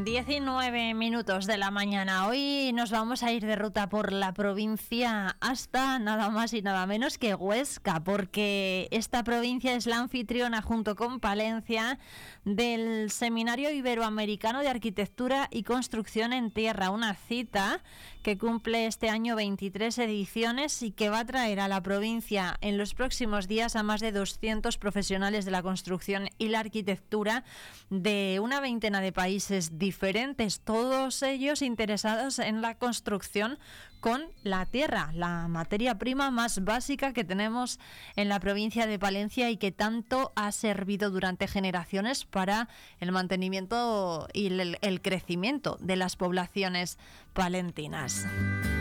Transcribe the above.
19 minutos de la mañana. Hoy nos vamos a ir de ruta por la provincia hasta nada más y nada menos que Huesca, porque esta provincia es la anfitriona junto con Palencia del Seminario Iberoamericano de Arquitectura y Construcción en Tierra, una cita que cumple este año 23 ediciones y que va a traer a la provincia en los próximos días a más de 200 profesionales de la construcción y la arquitectura de una veintena de países diferentes, todos ellos interesados en la construcción con la tierra, la materia prima más básica que tenemos en la provincia de Palencia y que tanto ha servido durante generaciones para el mantenimiento y el crecimiento de las poblaciones palentinas.